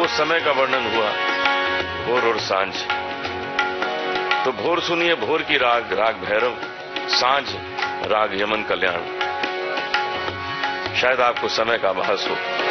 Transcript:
समय का वर्णन हुआ, भोर और सांझ। तो भोर सुनिए भोर की राग, राग भैरव, सांझ राग यमन कल्याण। शायद आपको समय का आभास हो।